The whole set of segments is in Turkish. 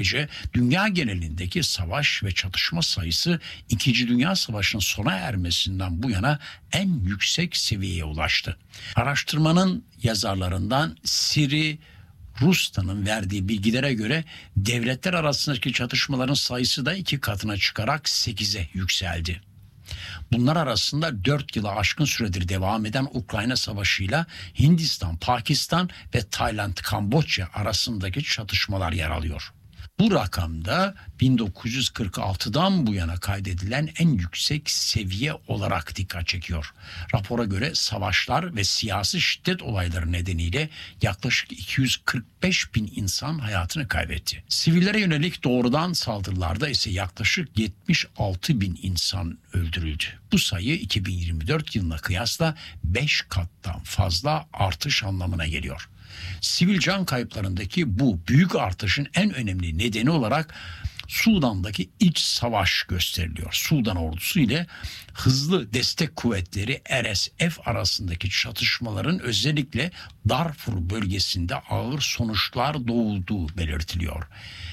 Dünya genelindeki savaş ve çatışma sayısı 2. Dünya Savaşı'nın sona ermesinden bu yana en yüksek seviyeye ulaştı. Araştırmanın yazarlarından Siri Rusta'nın verdiği bilgilere göre devletler arasındaki çatışmaların sayısı da 2 katına çıkarak 8'e yükseldi. Bunlar arasında 4 yılı aşkın süredir devam eden Ukrayna Savaşı'yla Hindistan, Pakistan ve Tayland, Kamboçya arasındaki çatışmalar yer alıyor. Bu rakamda 1946'dan bu yana kaydedilen en yüksek seviye olarak dikkat çekiyor. Rapora göre savaşlar ve siyasi şiddet olayları nedeniyle yaklaşık 245 bin insan hayatını kaybetti. Sivillere yönelik doğrudan saldırılarda ise yaklaşık 76 bin insan öldürüldü. Bu sayı 2024 yılına kıyasla 5 kattan fazla artış anlamına geliyor. Sivil can kayıplarındaki bu büyük artışın en önemli nedeni olarak Sudan'daki iç savaş gösteriliyor. Sudan ordusu ile hızlı destek kuvvetleri RSF arasındaki çatışmaların özellikle Darfur bölgesinde ağır sonuçlar doğurduğu belirtiliyor.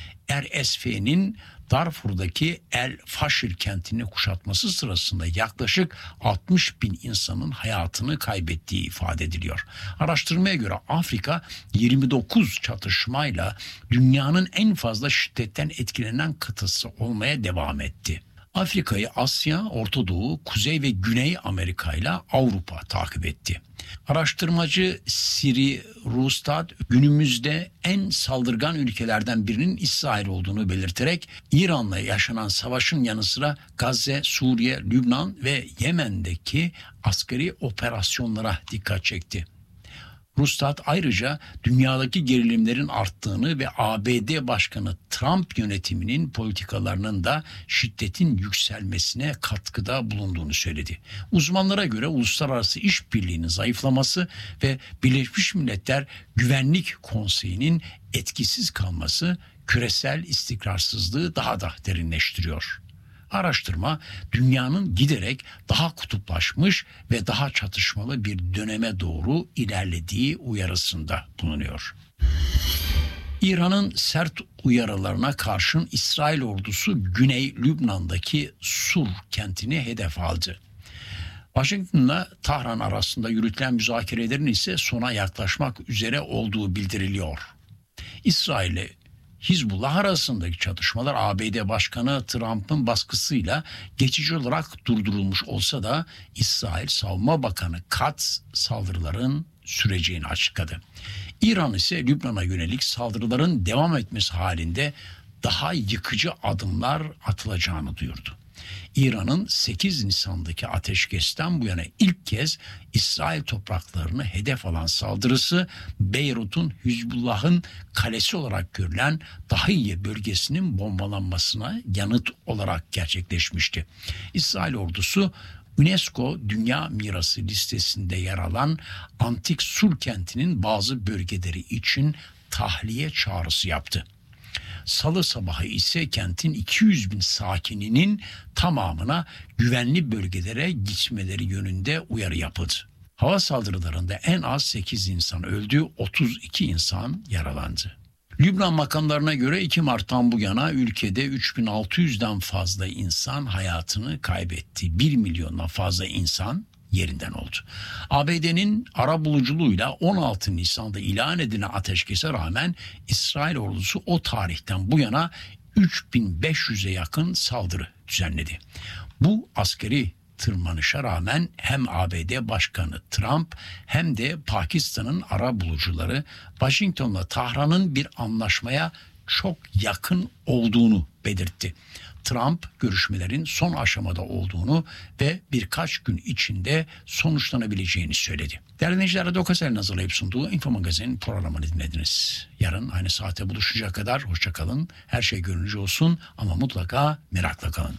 RSF'nin Darfur'daki El Faşir kentini kuşatması sırasında yaklaşık 60 bin insanın hayatını kaybettiği ifade ediliyor. Araştırmaya göre Afrika 29 çatışmayla dünyanın en fazla şiddetten etkilenen kıtası olmaya devam etti. Afrika'yı Asya, Orta Doğu, Kuzey ve Güney Amerika ile Avrupa takip etti. Araştırmacı Siri Rustad günümüzde en saldırgan ülkelerden birinin İsrail olduğunu belirterek İran'la yaşanan savaşın yanı sıra Gazze, Suriye, Lübnan ve Yemen'deki askeri operasyonlara dikkat çekti. Rustad ayrıca dünyadaki gerilimlerin arttığını ve ABD Başkanı Trump yönetiminin politikalarının da şiddetin yükselmesine katkıda bulunduğunu söyledi. Uzmanlara göre uluslararası işbirliğinin zayıflaması ve Birleşmiş Milletler Güvenlik Konseyi'nin etkisiz kalması küresel istikrarsızlığı daha da derinleştiriyor. Araştırma dünyanın giderek daha kutuplaşmış ve daha çatışmalı bir döneme doğru ilerlediği uyarısında bulunuyor. İran'ın sert uyarılarına karşın İsrail ordusu Güney Lübnan'daki Sur kentini hedef aldı. Washington'la Tahran arasında yürütülen müzakerelerin ise sona yaklaşmak üzere olduğu bildiriliyor. İsrail'e Hizbullah arasındaki çatışmalar ABD Başkanı Trump'ın baskısıyla geçici olarak durdurulmuş olsa da İsrail Savunma Bakanı Katz saldırıların süreceğini açıkladı. İran ise Lübnan'a yönelik saldırıların devam etmesi halinde daha yıkıcı adımlar atılacağını duyurdu. İran'ın 8 Nisan'daki ateşkesten bu yana ilk kez İsrail topraklarını hedef alan saldırısı Beyrut'un Hizbullah'ın kalesi olarak görülen Dahiye bölgesinin bombalanmasına yanıt olarak gerçekleşmişti. İsrail ordusu UNESCO Dünya Mirası listesinde yer alan Antik Sur kentinin bazı bölgeleri için tahliye çağrısı yaptı. Salı sabahı ise kentin 200 bin sakininin tamamına güvenli bölgelere gitmeleri yönünde uyarı yapıldı. Hava saldırılarında en az 8 insan öldü, 32 insan yaralandı. Lübnan makamlarına göre 2 Mart'tan bu yana ülkede 3600'den fazla insan hayatını kaybetti. 1 milyondan fazla insan yerinden oldu. ABD'nin arabuluculuğuyla 16 Nisan'da ilan edilen ateşkese rağmen İsrail ordusu o tarihten bu yana 3500'e yakın saldırı düzenledi. Bu askeri tırmanışa rağmen hem ABD Başkanı Trump hem de Pakistan'ın arabulucuları Washington'la Tahran'ın bir anlaşmaya çok yakın olduğunu belirtti. Trump görüşmelerin son aşamada olduğunu ve birkaç gün içinde sonuçlanabileceğini söyledi. Değerli dinleyiciler, Radyo Kasel'in hazırlayıp sunduğu Info Magazin programını dinlediniz. Yarın aynı saate buluşacak kadar hoşça kalın. Her şey gönlünüzce olsun ama mutlaka merakla kalın.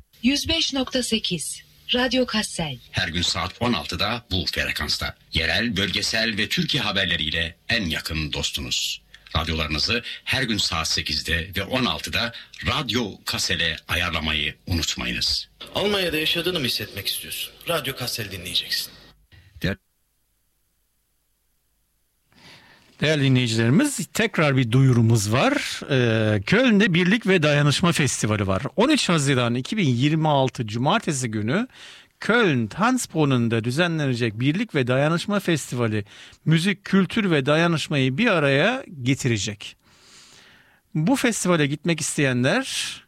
105.8 Radyo Kassel. Her gün saat 16'da bu frekansta. Yerel, bölgesel ve Türkiye haberleriyle en yakın dostunuz. Radyolarınızı her gün saat 8'de ve 16'da Radyo Kassel'e ayarlamayı unutmayınız. Almanya'da yaşadığını mı hissetmek istiyorsun? Radyo Kassel dinleyeceksin. Değerli dinleyicilerimiz, tekrar bir duyurumuz var. Köln'de Birlik ve Dayanışma Festivali var. 13 Haziran 2026 Cumartesi günü Köln Tanzbrunnen'da düzenlenecek Birlik ve Dayanışma Festivali müzik, kültür ve dayanışmayı bir araya getirecek. Bu festivale gitmek isteyenler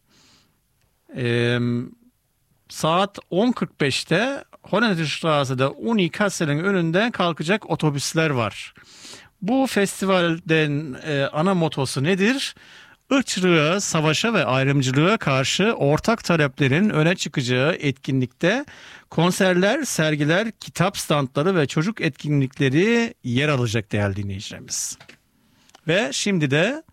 saat 10.45'te Hollanderstraase'de Uni Kassel'in önünde kalkacak otobüsler var. Bu festivalden ana motosu nedir? Irkçılığa, savaşa ve ayrımcılığa karşı ortak taleplerin öne çıkacağı etkinlikte konserler, sergiler, kitap standları ve çocuk etkinlikleri yer alacak değerli dinleyicilerimiz. Ve şimdi de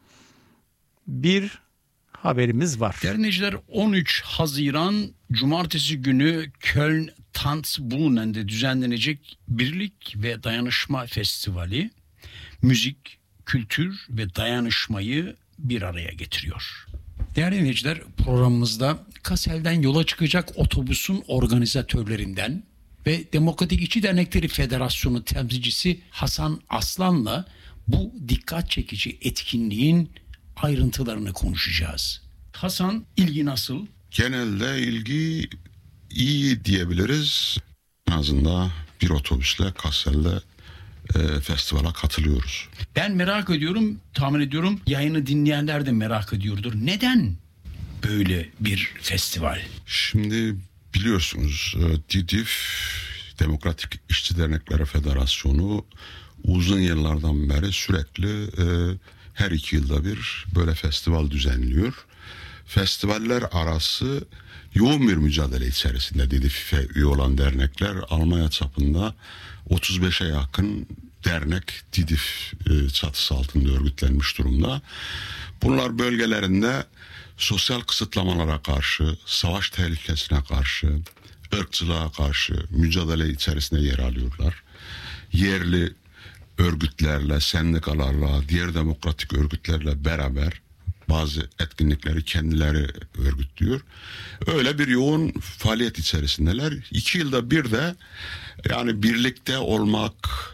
bir haberimiz var. Değerli dinleyiciler, 13 Haziran Cumartesi günü Köln Tanzbrunnen'de düzenlenecek Birlik ve Dayanışma Festivali müzik, kültür ve dayanışmayı bir araya getiriyor. Değerli dinleyiciler, programımızda Kassel'den yola çıkacak otobüsün organizatörlerinden ve Demokratik İşçi Dernekleri Federasyonu temsilcisi Hasan Aslan'la bu dikkat çekici etkinliğin ayrıntılarını konuşacağız. Hasan, ilgi nasıl? Genelde ilgi iyi diyebiliriz. En azından bir otobüsle Kassel'de festivale katılıyoruz. Ben merak ediyorum, tahmin ediyorum yayını dinleyenler de merak ediyordur. Neden böyle bir festival? Şimdi biliyorsunuz DİDİF, Demokratik İşçi Dernekleri Federasyonu uzun yıllardan beri sürekli her 2 yılda bir böyle festival düzenliyor. Festivaller arası yoğun bir mücadele içerisinde DİDİF'e üye olan dernekler Almanya çapında 35'e yakın dernek DİDİF çatısı altında örgütlenmiş durumda. Bunlar bölgelerinde sosyal kısıtlamalara karşı, savaş tehlikesine karşı, ırkçılığa karşı mücadele içerisinde yer alıyorlar. Yerli örgütlerle, sendikalarla, diğer demokratik örgütlerle beraber bazı etkinlikleri kendileri örgütlüyor. Öyle bir yoğun faaliyet içerisindeler. 2 yılda bir de yani birlikte olmak,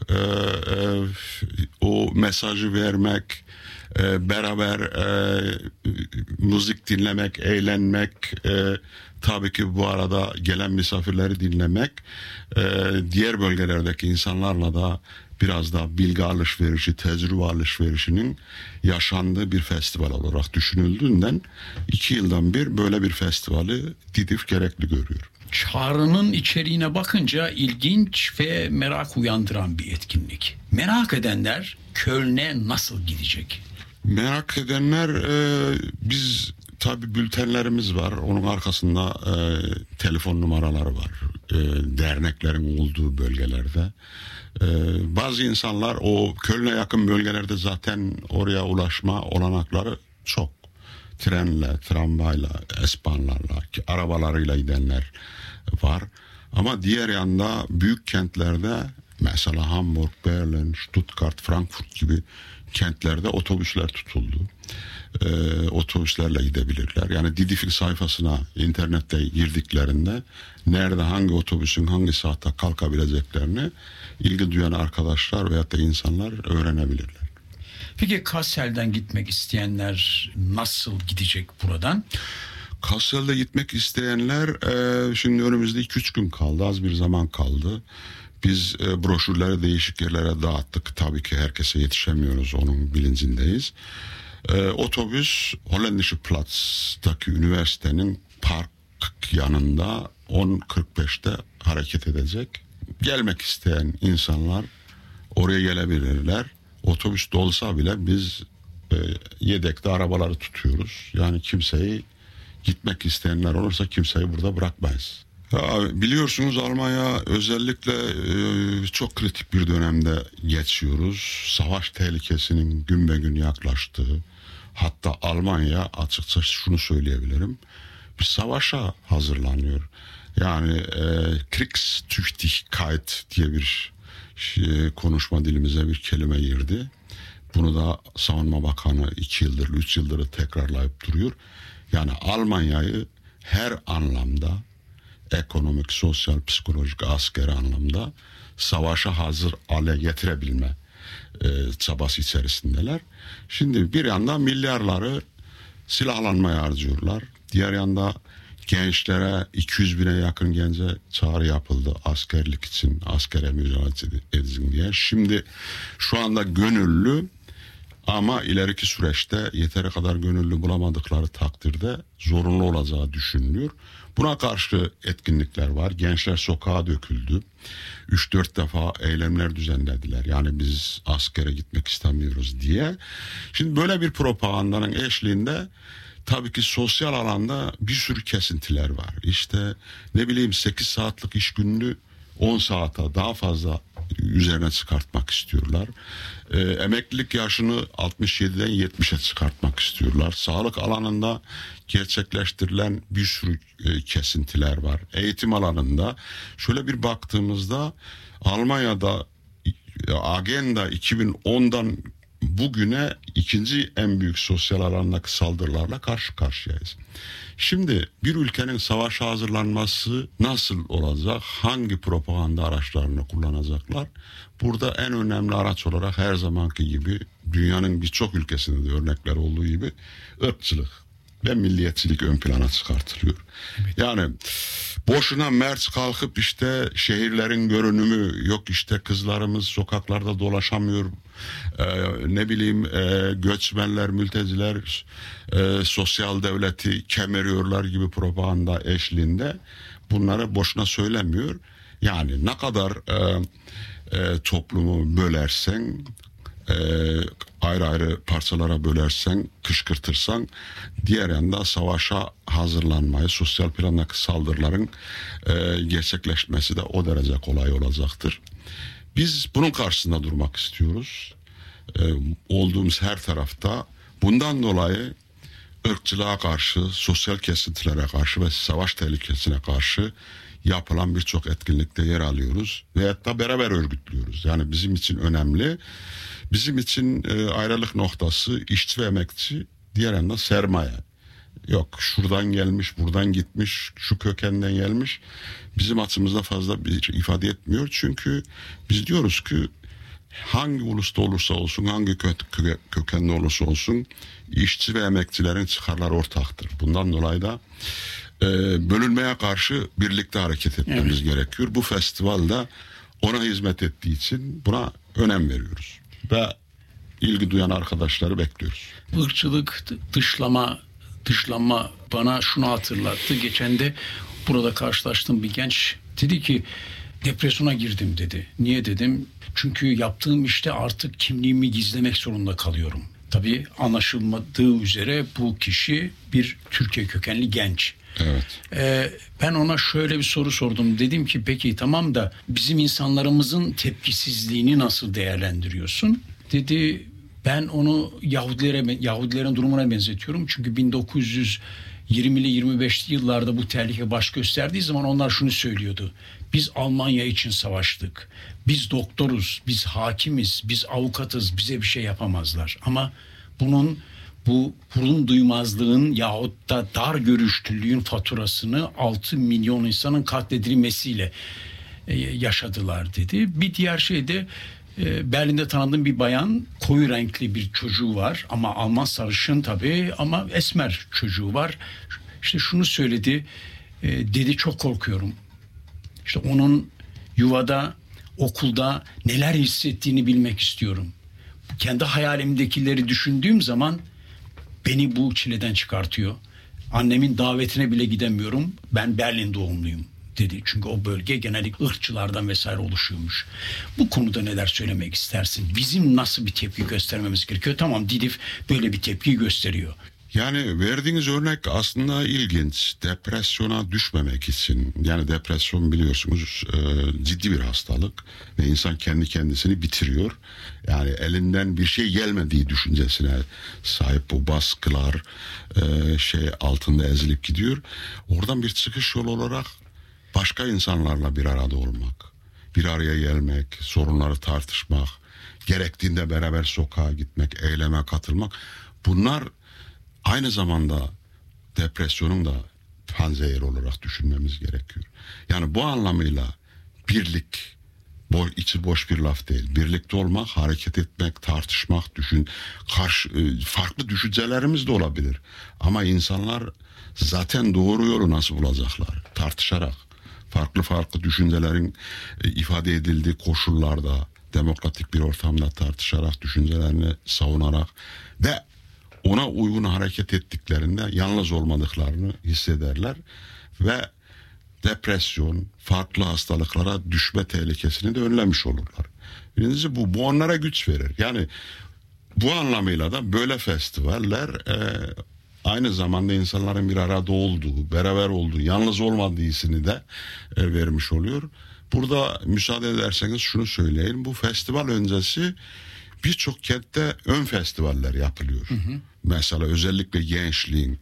o mesajı vermek, beraber müzik dinlemek, eğlenmek, tabii ki bu arada gelen misafirleri dinlemek, diğer bölgelerdeki insanlarla da biraz da bilgi alışverişi, tecrübe alışverişinin yaşandığı bir festival olarak düşünüldüğünden 2 yıldan bir böyle bir festivali DİDİF gerekli görüyor. Çağrının içeriğine bakınca ilginç ve merak uyandıran bir etkinlik. Merak edenler Köln'e nasıl gidecek? Merak edenler biz tabii bültenlerimiz var. Onun arkasında telefon numaraları var. Derneklerin olduğu bölgelerde. Bazı insanlar o Köln'e yakın bölgelerde zaten oraya ulaşma olanakları çok. Trenle, tramvayla, espanlarla, arabalarıyla gidenler var. Ama diğer yanda büyük kentlerde mesela Hamburg, Berlin, Stuttgart, Frankfurt gibi kentlerde otobüsler tutuldu. Otobüslerle gidebilirler. Yani DİDİF'in sayfasına internette girdiklerinde nerede hangi otobüsün hangi saatte kalkabileceklerini ilgi duyan arkadaşlar veyahut da insanlar öğrenebilirler. Peki Kassel'den gitmek isteyenler nasıl gidecek buradan? Kassel'de gitmek isteyenler şimdi önümüzde 2-3 gün kaldı. Az bir zaman kaldı. Biz broşürleri değişik yerlere dağıttık. Tabii ki herkese yetişemiyoruz. Onun bilincindeyiz. Otobüs Holländische Platz'taki üniversitenin park yanında 10.45'te hareket edecek. Gelmek isteyen insanlar oraya gelebilirler. Otobüs dolsa bile biz yedekte arabaları tutuyoruz. Yani kimseyi, gitmek isteyenler olursa kimseyi burada bırakmayız. Ya biliyorsunuz Almanya özellikle çok kritik bir dönemde geçiyoruz. Savaş tehlikesinin gün be gün yaklaştığı, hatta Almanya açıkça şunu söyleyebilirim, bir savaşa hazırlanıyor. Yani Kriegstüchtigkeit diye bir konuşma dilimize bir kelime girdi. Bunu da Savunma Bakanı 2 yıldır, 3 yıldır tekrarlayıp duruyor. Yani Almanya'yı her anlamda, ekonomik, sosyal, psikolojik, askeri anlamda savaşa hazır hale getirebilme çabası içerisindeler. Şimdi bir yandan milyarları silahlanmaya harcıyorlar. Diğer yanda gençlere 200 bine yakın gence çağrı yapıldı askerlik için, askere mücadele edin diye. Şimdi şu anda gönüllü ama ileriki süreçte yeteri kadar gönüllü bulamadıkları takdirde zorunlu olacağı düşünülüyor. Buna karşı etkinlikler var. Gençler sokağa döküldü. 3-4 defa eylemler düzenlediler. Yani biz askere gitmek istemiyoruz diye. Şimdi böyle bir propagandanın eşliğinde tabii ki sosyal alanda bir sürü kesintiler var. İşte ne bileyim 8 saatlik iş gününü 10 saate daha fazla üzerine çıkartmak istiyorlar. Emeklilik yaşını 67'den 70'e çıkartmak istiyorlar. Sağlık alanında gerçekleştirilen bir sürü kesintiler var. Eğitim alanında şöyle bir baktığımızda Almanya'da Agenda 2010'dan bugüne ikinci en büyük sosyal alandaki saldırılarla karşı karşıyayız. Şimdi bir ülkenin savaşa hazırlanması nasıl olacak? Hangi propaganda araçlarını kullanacaklar? Burada en önemli araç olarak her zamanki gibi dünyanın birçok ülkesinde de örnekler olduğu gibi ırkçılık ve milliyetçilik ön plana çıkartılıyor. Evet. Yani boşuna Merz kalkıp işte şehirlerin görünümü yok, işte kızlarımız sokaklarda dolaşamıyor, ne bileyim göçmenler, mülteciler sosyal devleti kemeriyorlar gibi propaganda eşliğinde bunları boşuna söylemiyor. Yani ne kadar toplumu bölersen, ayrı ayrı parçalara bölersen, kışkırtırsan, diğer yanda savaşa hazırlanmayı, sosyal plandaki saldırıların gerçekleşmesi de o derece kolay olacaktır. Biz bunun karşısında durmak istiyoruz. Olduğumuz her tarafta bundan dolayı ırkçılığa karşı, sosyal kesintilere karşı ve savaş tehlikesine karşı yapılan birçok etkinlikte yer alıyoruz ve hatta beraber örgütlüyoruz. Yani bizim için önemli. Bizim için ayrılık noktası işçi ve emekçi, diğer yandan sermaye. Yok şuradan gelmiş, buradan gitmiş, şu kökenden gelmiş. Bizim açımızda fazla bir ifade etmiyor. Çünkü biz diyoruz ki hangi ulusta olursa olsun, hangi kökende olursa olsun işçi ve emekçilerin çıkarları ortaktır. Bundan dolayı da bölünmeye karşı birlikte hareket etmemiz gerekiyor. Bu festival de ona hizmet ettiği için buna önem veriyoruz. Ve ilgi duyan arkadaşları bekliyoruz. Irkçılık, dışlanma bana şunu hatırlattı. Geçen de burada karşılaştığım bir genç dedi ki depresyona girdim dedi. Niye dedim? Çünkü yaptığım işte artık kimliğimi gizlemek zorunda kalıyorum. Tabii anlaşılmadığı üzere bu kişi bir Türkiye kökenli genç. Evet. Ben ona şöyle bir soru sordum. Dedim ki peki tamam da bizim insanlarımızın tepkisizliğini nasıl değerlendiriyorsun? Dedi ben onu Yahudilerin durumuna benzetiyorum. Çünkü 1920'li 25'li yıllarda bu tehlike baş gösterdiği zaman onlar şunu söylüyordu. Biz Almanya için savaştık. Biz doktoruz, biz hakimiz, biz avukatız, bize bir şey yapamazlar. Ama bu burun duymazlığın yahut da dar görüşlülüğün faturasını 6 milyon insanın katledilmesiyle yaşadılar dedi. Bir diğer şey de Berlin'de tanıdığım bir bayan, koyu renkli bir çocuğu var ama Alman sarışın tabii ama esmer çocuğu var. İşte şunu söyledi, dedi çok korkuyorum. İşte onun yuvada, okulda neler hissettiğini bilmek istiyorum. Kendi hayalimdekileri düşündüğüm zaman beni bu çileden çıkartıyor. Annemin davetine bile gidemiyorum. Ben Berlin doğumluyum dedi. Çünkü o bölge genellikle ırkçılardan vesaire oluşuyormuş. Bu konuda neler söylemek istersin? Bizim nasıl bir tepki göstermemiz gerekiyor? Tamam, Didif böyle bir tepki gösteriyor. Yani verdiğiniz örnek aslında ilginç. Depresyona düşmemek için, yani depresyon biliyorsunuz ciddi bir hastalık ve insan kendi kendisini bitiriyor. Yani elinden bir şey gelmediği düşüncesine sahip, bu baskılar altında ezilip gidiyor. Oradan bir çıkış yolu olarak başka insanlarla bir arada olmak, bir araya gelmek, sorunları tartışmak, gerektiğinde beraber sokağa gitmek, eyleme katılmak, bunlar aynı zamanda depresyonun da panzehiri olarak düşünmemiz gerekiyor. Yani bu anlamıyla birlik, içi boş bir laf değil. Birlikte olmak, hareket etmek, tartışmak, farklı düşüncelerimiz de olabilir. Ama insanlar zaten doğru yolu nasıl bulacaklar? Tartışarak, farklı düşüncelerin ifade edildiği koşullarda, demokratik bir ortamda tartışarak, düşüncelerini savunarak ve ona uygun hareket ettiklerinde yalnız olmadıklarını hissederler ve depresyon, farklı hastalıklara düşme tehlikesini de önlemiş olurlar. Birincisi bu onlara güç verir. Yani bu anlamıyla da böyle festivaller aynı zamanda insanların bir arada olduğu, beraber olduğu, yalnız olmadığı hissini de vermiş oluyor. Burada müsaade ederseniz şunu söyleyeyim. Bu festival öncesi birçok kentte ön festivaller yapılıyor. Mesela özellikle gençliğin.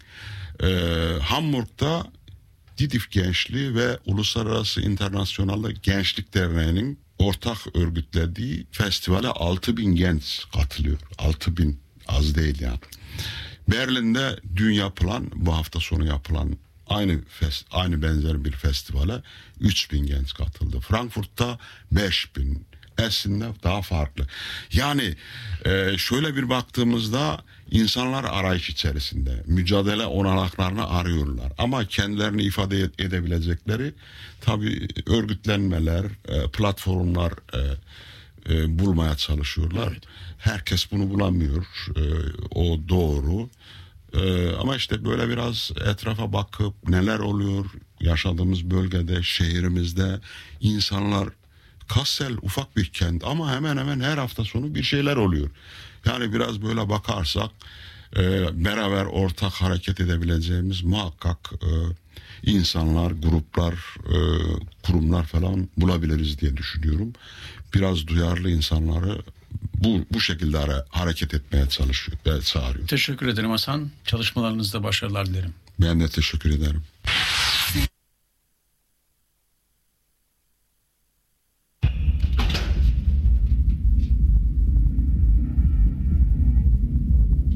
Hamburg'da Didif Gençliği ve Uluslararası İnternasyonel Gençlik Derneği'nin ortak örgütlediği festivale 6.000 genç katılıyor. 6.000 az değil yani. Berlin'de bu hafta sonu yapılan aynı benzer bir festivale 3.000 genç katıldı. Frankfurt'ta 5.000. Essen'de daha farklı. Yani şöyle bir baktığımızda insanlar arayış içerisinde, mücadele olanaklarını arıyorlar. Ama kendilerini ifade edebilecekleri tabii örgütlenmeler, platformlar bulmaya çalışıyorlar. Evet. Herkes bunu bulamıyor. O doğru. Ama işte böyle biraz etrafa bakıp neler oluyor yaşadığımız bölgede, şehrimizde insanlar. Kassel ufak bir kent ama hemen hemen her hafta sonu bir şeyler oluyor. Yani biraz böyle bakarsak beraber ortak hareket edebileceğimiz muhakkak insanlar, gruplar, kurumlar falan bulabiliriz diye düşünüyorum. Biraz duyarlı insanları bu şekilde hareket etmeye çalışıyor ve çağırıyor. Teşekkür ederim Hasan. Çalışmalarınızda başarılar dilerim. Ben de teşekkür ederim.